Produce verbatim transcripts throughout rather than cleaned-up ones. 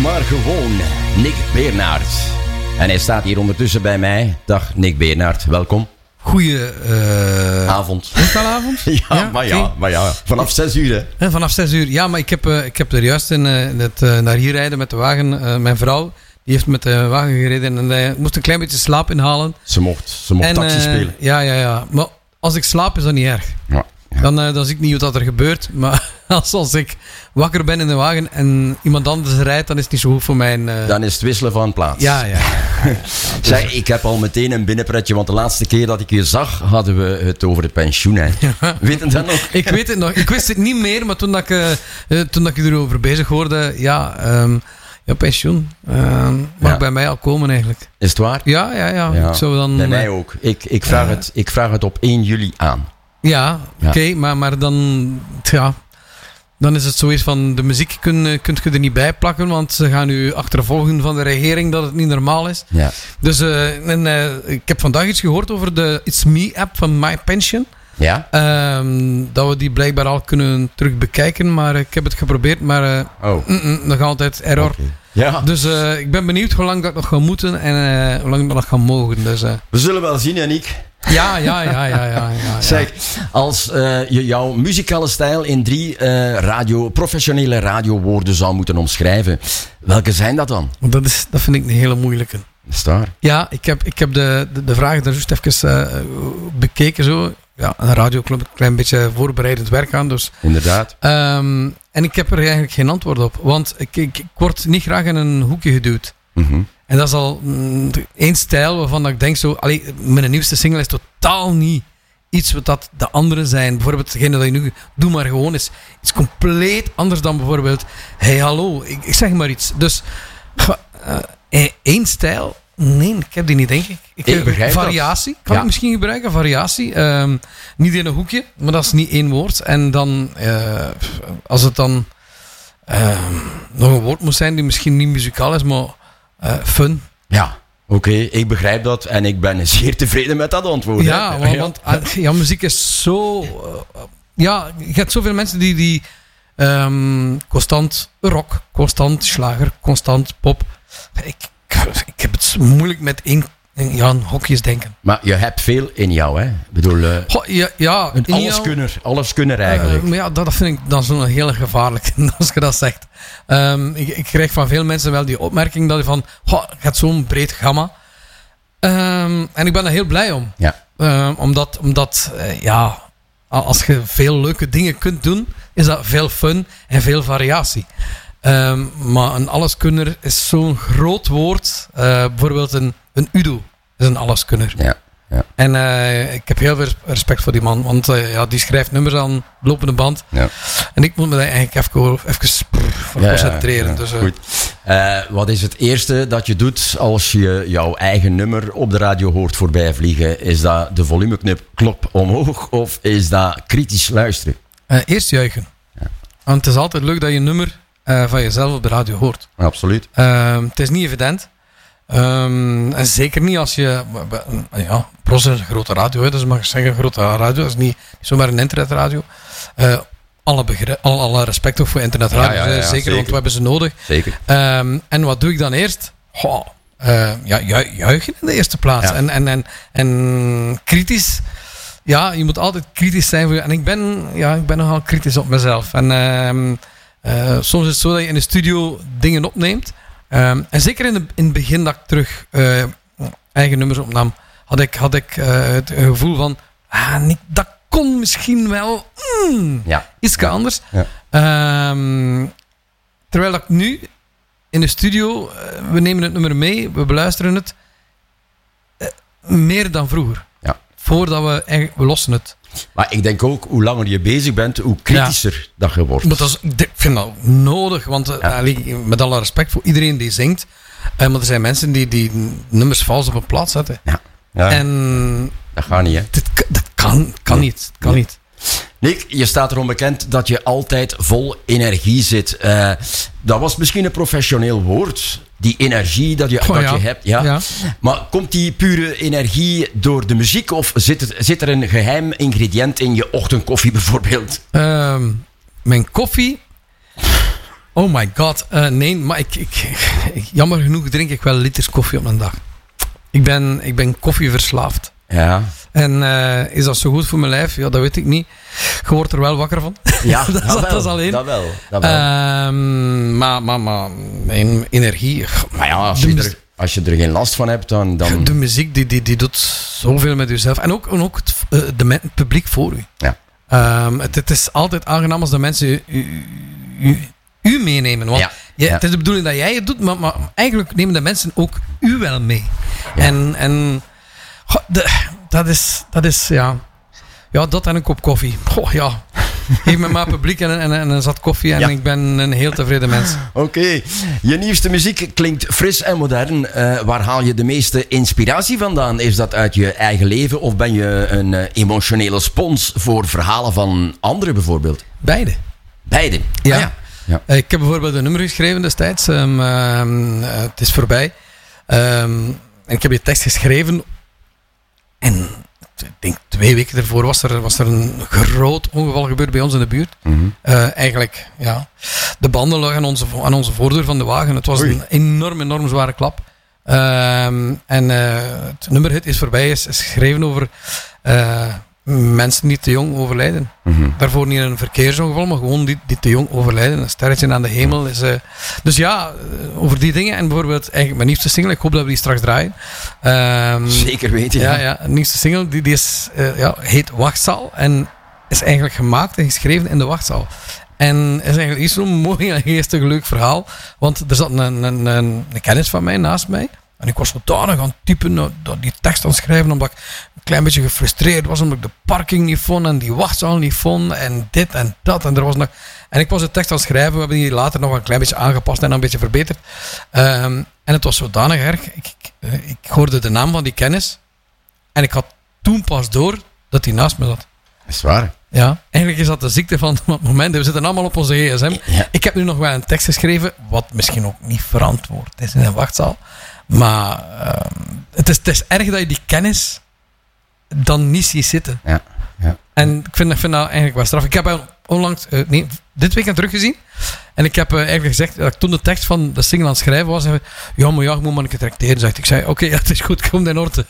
maar gewoon Nick Beenaert. En hij staat hier ondertussen bij mij. Dag Nick Beenaert, welkom. Goeie uh... avond. Is het al avond? ja, ja, maar ja, maar ja, vanaf zes uur hè. Ja, vanaf zes uur. Ja, maar ik heb, uh, ik heb er juist in, uh, in het uh, naar hier rijden met de wagen. Uh, mijn vrouw, die heeft met de wagen gereden en uh, moest een klein beetje slaap inhalen. Ze mocht, ze mocht en, taxi uh, spelen. Ja, ja, ja. Maar als ik slaap is dat niet erg. Ja. Ja. Dan, uh, dan zie ik niet wat er gebeurt. Maar als, als ik wakker ben in de wagen en iemand anders rijdt, dan is het niet zo goed voor mijn... Uh... Dan is het wisselen van plaats. Ja, ja. ja, ja. Zeg, ik heb al meteen een binnenpretje, want de laatste keer dat ik je zag, hadden we het over het pensioen. Hè. Ja. Weet je dat nog? Ik weet het nog. Ik wist het niet meer, maar toen dat ik, uh, toen dat ik erover bezig hoorde, ja... Um, Ja, pensioen. Uh, mag ja. bij mij al komen eigenlijk. Is het waar? Ja, ja, ja. ja. Ik zou dan, bij mij ook. Ik, ik, vraag uh, het, ik vraag het op één juli aan. Ja, ja. oké. Okay, maar, maar dan... Ja, dan is het zoiets van... De muziek kun, kunt je er niet bij plakken, want ze gaan u achtervolgen van de regering dat het niet normaal is. Ja. Dus uh, en, uh, ik heb vandaag iets gehoord over de It's Me-app van MyPension. Ja? Um, dat we die blijkbaar al kunnen terug bekijken, maar ik heb het geprobeerd, maar uh, oh. nog altijd error. Okay. Ja. Dus uh, ik ben benieuwd hoe lang dat nog gaat moeten en uh, hoe lang dat nog gaat mogen. Dus, uh. We zullen wel zien, Yannick. Ja, ja, ja, ja, ja, ja, ja. Zeg, als uh, je jouw muzikale stijl in drie uh, radio, professionele radiowoorden zou moeten omschrijven, welke zijn dat dan? Dat, is, dat vind ik een hele moeilijke. Is het waar? Ja, ik heb, ik heb de, de, de vragen daar juist even uh, bekeken zo. Ja, een radioclub, een klein beetje voorbereidend werk aan. Dus. Inderdaad. Um, en ik heb er eigenlijk geen antwoord op. Want ik, ik, ik word niet graag in een hoekje geduwd. Mm-hmm. En dat is al mm, één stijl waarvan ik denk zo... Allee, mijn nieuwste single is totaal niet iets wat dat de anderen zijn. Bijvoorbeeld degene dat je nu... Doe maar gewoon is iets compleet anders dan bijvoorbeeld... Hey, hallo, ik, ik zeg maar iets. Dus uh, één stijl... Nee, ik heb die niet, denk ik. Ik, ik begrijp variatie. Dat. Kan ja. ik misschien gebruiken? Variatie. Um, niet in een hoekje, maar dat is niet één woord. En dan, uh, als het dan uh, nog een woord moet zijn die misschien niet muzikaal is, maar uh, fun. Ja, oké. Okay, ik begrijp dat. En ik ben zeer tevreden met dat antwoord. Ja, want, want ja, muziek is zo... Uh, ja, je hebt zoveel mensen die, die um, constant rock, constant slager, constant pop... Ik, Ik heb het moeilijk met één, ja, hokjes denken. Maar je hebt veel in jou, hè? Ik bedoel, uh, Goh, ja, ja, een alleskunner, alleskunner eigenlijk. Uh, maar ja, dat, dat vind ik dan zo'n heel gevaarlijk, als je dat zegt. Um, ik, ik krijg van veel mensen wel die opmerking dat je van, goh, je hebt zo'n breed gamma. Um, en ik ben er heel blij om. Ja. Um, omdat, omdat uh, ja, als je veel leuke dingen kunt doen, is dat veel fun en veel variatie. Um, maar een alleskunner is zo'n groot woord. Uh, bijvoorbeeld een, een Udo is een alleskunner. Ja, ja. En uh, ik heb heel veel respect voor die man. Want uh, ja, die schrijft nummers aan lopende band. Ja. En ik moet me daar eigenlijk even, even voor ja, concentreren. Ja, ja. Dus, uh, goed. Uh, wat is het eerste dat je doet als je jouw eigen nummer op de radio hoort voorbij vliegen? Is dat de volumeknop omhoog of is dat kritisch luisteren? Uh, eerst juichen. Ja. Want het is altijd leuk dat je een nummer... Uh, van jezelf op de radio hoort. Absoluut. Uh, het is niet evident. Um, en zeker niet als je... Ja, Pros is een grote radio, hè, dus mag ik zeggen een grote radio. Dat is niet, niet zomaar een internetradio. Uh, alle, begrijp, alle, alle respect ook voor internetradio. Ja, ja, ja, zeker, zeker, want we hebben ze nodig. Zeker. Um, en wat doe ik dan eerst? Goh, uh, ja, ju- juichen in de eerste plaats. Ja. En, en, en, en kritisch... Ja, je moet altijd kritisch zijn. Voor je. En ik ben, ja, ik ben nogal kritisch op mezelf. En... Um, Uh, soms is het zo dat je in de studio dingen opneemt. Um, en zeker in, de, in het begin dat ik terug uh, eigen nummers opnam, had ik, had ik uh, het gevoel van, ah, Nick, dat kon misschien wel mm, ja. iets ja. anders. Ja. Um, terwijl ik nu in de studio, uh, we nemen het nummer mee, we beluisteren het, uh, meer dan vroeger. Ja. Voordat we, eigenlijk, we lossen het. Maar ik denk ook, hoe langer je bezig bent, hoe kritischer ja. dat je wordt. Maar dat is, ik vind dat nodig, want ja. uh, allee, met alle respect voor iedereen die zingt, uh, maar er zijn mensen die, die nummers vals op een plaats zetten. Ja. Ja. En dat gaat niet, hè? Dit, dat kan, kan nee. niet. Kan nee. niet. Nick, je staat erom bekend dat je altijd vol energie zit. Uh, dat was misschien een professioneel woord. Die energie dat je, oh, dat ja. je hebt. Ja. Ja. Maar komt die pure energie door de muziek? Of zit er, zit er een geheim ingrediënt in je ochtendkoffie bijvoorbeeld? Uh, mijn koffie Oh my god. Uh, nee, maar ik, ik, ik, jammer genoeg drink ik wel liters koffie op een dag. Ik ben, ik ben koffieverslaafd. Ja. En uh, is dat zo goed voor mijn lijf? Ja, dat weet ik niet. Je wordt er wel wakker van. Ja, dat, dat, dat wel, is alleen. Dat wel. Dat wel. Um, maar, maar, maar mijn energie... Maar ja, als je, er, als je er geen last van hebt, dan... dan... De muziek, die, die, die doet zoveel met jezelf. En ook, en ook het, uh, de, het publiek voor u. Ja. Um, het, het is altijd aangenaam als de mensen u, u, u, u meenemen. Want ja. je, ja. het is de bedoeling dat jij het doet, maar, maar eigenlijk nemen de mensen ook u wel mee. Ja. En... en goh, de, dat is... Dat is, ja... Ja, dat en een kop koffie. Goh, ja. Geef me maar publiek en, en, en een zat koffie en ja. ik ben een heel tevreden mens. Oké. Okay. Je nieuwste muziek klinkt fris en modern. Uh, waar haal je de meeste inspiratie vandaan? Is dat uit je eigen leven of ben je een uh, emotionele spons voor verhalen van anderen bijvoorbeeld? Beide. Beide? Ja. Ah, ja. ja. Uh, ik heb bijvoorbeeld een nummer geschreven destijds. Um, uh, uh, het is voorbij. Um, en ik heb die tekst geschreven en... Ik denk twee weken ervoor was er, was er een groot ongeval gebeurd bij ons in de buurt. Mm-hmm. Uh, eigenlijk, ja. De banden lagen aan onze, aan onze voordeur van de wagen. Het was Oei. een enorm, enorm zware klap. Uh, en uh, het nummerhit is voorbij, is, is geschreven over uh, mensen die te jong overlijden. Mm-hmm. Daarvoor niet een verkeersongeval, maar gewoon die, die te jong overlijden. Een sterretje aan de hemel. Is, uh, dus ja, over die dingen. En bijvoorbeeld eigenlijk mijn nieuwste single, ik hoop dat we die straks draaien. Um, Zeker weten, ja. Ja, ja, een nieuwste single, die, die is, uh, ja, heet Wachtzaal. En is eigenlijk gemaakt en geschreven in de wachtzaal. En is eigenlijk iets zo'n mooi en geestig leuk verhaal. Want er zat een, een, een, een kennis van mij naast mij. En ik was zodanig aan het typen, die tekst aan het schrijven, omdat ik een klein beetje gefrustreerd was, omdat ik de parking niet vond en die wachtzaal niet vond en dit en dat. En, er was nog... en ik was de tekst aan het schrijven, we hebben die later nog een klein beetje aangepast en een beetje verbeterd. Um, en het was zodanig erg. Ik, ik, ik hoorde de naam van die kennis en ik had toen pas door dat hij naast me zat. Dat is waar. Ja, eigenlijk is dat de ziekte van het moment. We zitten allemaal op onze gsm. Ja. Ik heb nu nog wel een tekst geschreven, wat misschien ook niet verantwoord is in een wachtzaal. Maar uh, het, is, het is erg dat je die kennis dan niet ziet zitten. Ja, ja. En ik vind, ik vind dat eigenlijk wel straf. Ik heb hem onlangs, uh, nee, dit weekend teruggezien. En ik heb uh, eigenlijk gezegd, dat ik toen de tekst van de single aan het schrijven was. En, ja, maar ja, ik moet maar een keer tracteren. Zegt. Ik zei, oké, okay, ja, het is goed, kom in orde.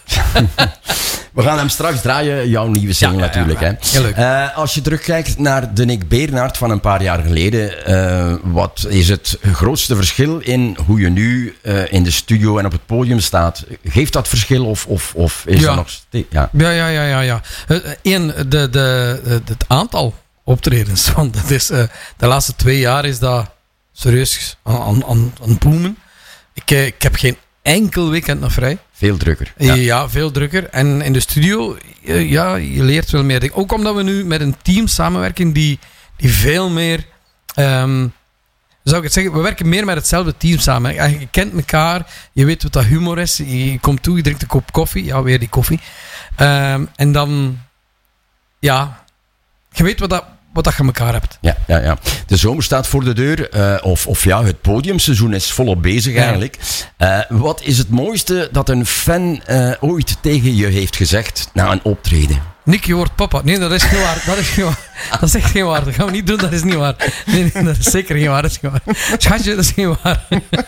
We gaan hem straks draaien, jouw nieuwe single ja, ja, natuurlijk. Ja, hè. Heel leuk. Uh, als je terugkijkt naar de Nick Bernhard van een paar jaar geleden. Uh, wat is het grootste verschil in hoe je nu uh, in de studio en op het podium staat? Geeft dat verschil of, of, of is ja. dat nog steeds... Ja, ja, ja, ja. ja, ja. Eén, de, de, de, het aantal optredens. Want het is, uh, de laatste twee jaar is dat serieus aan, aan, aan het boomen. Ik, uh, ik heb geen enkel weekend nog vrij. Veel drukker. Ja. ja, veel drukker. En in de studio, uh, ja, je leert wel meer dingen. Ook omdat we nu met een team samenwerken die, die veel meer... Um, zou ik het zeggen, we werken meer met hetzelfde team samen. Je kent elkaar, je weet wat dat humor is. Je komt toe, je drinkt een kop koffie. Ja, weer die koffie. Um, en dan... Ja... Je weet wat dat... wat dat je elkaar hebt. Ja, ja, ja. De zomer staat voor de deur. Uh, of, of ja, het podiumseizoen is volop bezig ja. eigenlijk. Uh, wat is het mooiste dat een fan uh, ooit tegen je heeft gezegd na een optreden? Nick, je wordt papa. Nee, dat is geen waar. Dat is, geen waar. Dat is echt geen waar. Dat gaan we niet doen, dat is niet waar. Nee, nee, dat is zeker geen waar. Dat is geen waar. Schatje, dat is geen waar.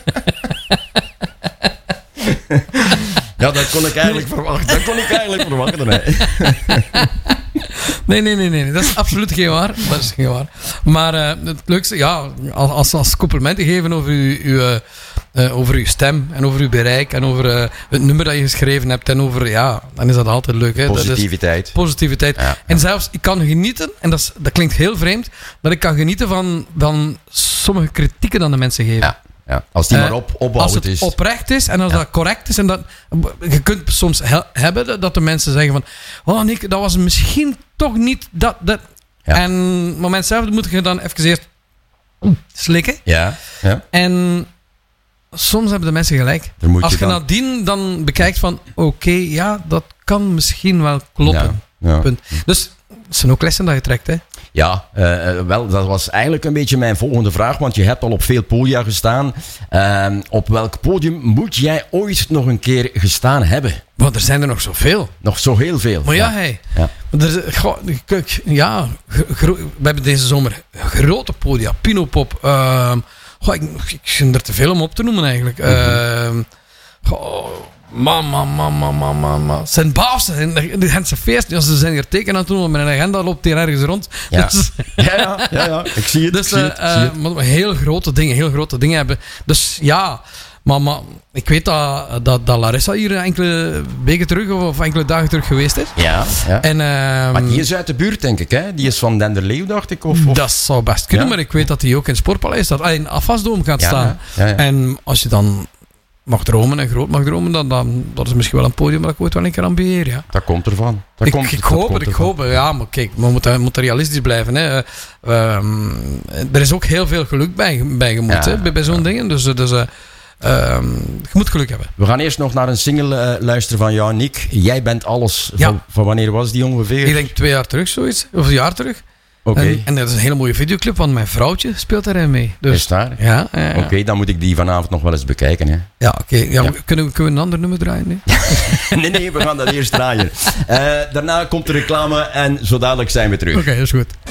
Ja, dat kon ik eigenlijk verwachten. Dat kon ik eigenlijk verwachten. Nee. Nee, nee, nee, nee. Dat is absoluut geen waar. Dat is geen waar. Maar uh, het leukste, ja, als, als complimenten geven over uw, uw, uh, over uw stem en over uw bereik en over uh, het nummer dat je geschreven hebt en over, ja, dan is dat altijd leuk. Hè? Positiviteit. Dat is positiviteit. Ja, ja. En zelfs, ik kan genieten, en dat, is, dat klinkt heel vreemd, maar ik kan genieten van, van sommige kritieken dan de mensen geven. Ja. Ja, als die maar op, opbouwend is. Als het is. oprecht is en als ja. dat correct is. En dat, je kunt soms he- hebben dat de mensen zeggen van... Oh Nick, dat was misschien toch niet dat... dat. Ja. En op het moment zelf moet je dan even eerst slikken. Ja. Ja. En soms hebben de mensen gelijk. Als je, je dan... nadien dan bekijkt van... Oké, okay, ja, dat kan misschien wel kloppen. Ja. Ja. Punt. Dus... Het zijn ook lessen dat je trekt, hè? Ja, uh, wel, dat was eigenlijk een beetje mijn volgende vraag, want je hebt al op veel podia gestaan. Uh, op welk podium moet jij ooit nog een keer gestaan hebben? Want er zijn er nog zoveel. Nog zo heel veel. Maar ja, ja. Hey, ja. Er, goh, ja gro- we hebben deze zomer grote podia. Pinopop, uh, Goh, ik, ik vind er te veel om op te noemen eigenlijk. Mm-hmm. Uh, goh, man, man, man, man, man, man, man. Zijn baas, de Gentse feest. Als ze zijn hier tekenen aan het doen, met een agenda loopt hier ergens rond. Ja, dus, ja, ja, ja, ja, ik zie het. Dus, ik zie het, ik zie het. Uh, maar heel grote dingen, heel grote dingen hebben. Dus ja, maar, maar ik weet dat, dat, dat Larissa hier enkele weken terug of enkele dagen terug geweest is. Ja, ja. En, uh, maar die is uit de buurt, denk ik, hè? Die is van Denderleeuw, dacht ik. Of, of? Dat zou best kunnen, Ja. maar ik weet dat hij ook in het Sportpaleis staat. Ah, in Afasdoom gaat Ja, staan. ja, ja. En als je dan mag dromen en groot mag dromen, dan, dan dat is misschien wel een podium dat ik ooit wel een keer aan beheer. Ja. Dat komt ervan. Dat Ik, komt, ik dat hoop komt het, ik ervan. hoop het. Ja, maar kijk, we moeten, moeten realistisch blijven. Hè. Uh, um, er is ook heel veel geluk bij, bij gemoet, Ja, hè, bij, bij zo'n ja. dingen. Dus, dus uh, um, je moet geluk hebben. We gaan eerst nog naar een single uh, luisteren van jou, Nick. Jij bent alles. Ja. Van, van wanneer was die ongeveer? Ik denk twee jaar terug, zoiets. Of een jaar terug. Oké. En, en dat is een hele mooie videoclip, want mijn vrouwtje speelt daarin mee. Dus, Is daar? ja, ja, ja. Oké, okay, dan moet ik die vanavond nog wel eens bekijken. Hè? Ja, oké. Okay. Ja, Ja. Kunnen, we, kunnen we een ander nummer draaien? Nee? nee, nee, we gaan dat eerst draaien. Uh, daarna komt de reclame en zo dadelijk zijn we terug. Oké, okay, dat is goed.